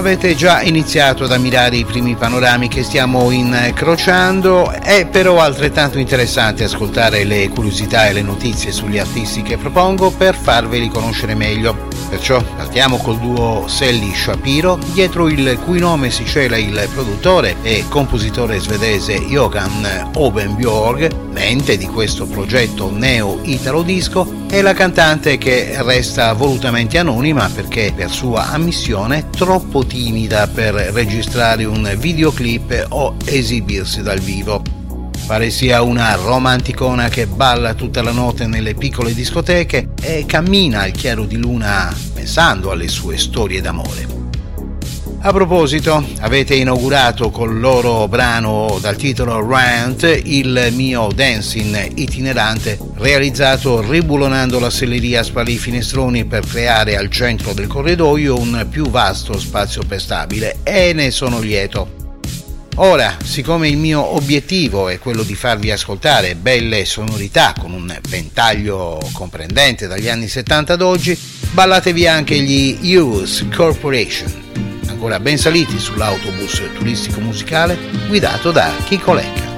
avete già iniziato ad ammirare i primi panorami che stiamo incrociando. È però altrettanto interessante ascoltare le curiosità e le notizie sugli artisti che propongo per farveli conoscere meglio. Perciò partiamo col duo Sally Shapiro, dietro il cui nome si cela il produttore e compositore svedese Johan Ovenbjörg, mente di questo progetto neo-italo disco, e la cantante che resta volutamente anonima perché per sua ammissione troppo timida per registrare un videoclip o esibirsi dal vivo. Pare sia una romanticona che balla tutta la notte nelle piccole discoteche e cammina al chiaro di luna pensando alle sue storie d'amore. A proposito, avete inaugurato col loro brano dal titolo Rant il mio dancing itinerante realizzato ribulonando la selleria a spalli finestroni per creare al centro del corridoio un più vasto spazio pestabile, e ne sono lieto. Ora, siccome il mio obiettivo è quello di farvi ascoltare belle sonorità con un ventaglio comprendente dagli anni 70 ad oggi, ballatevi anche gli Use Corporation, ancora ben saliti sull'autobus turistico musicale guidato da Chico Lecca.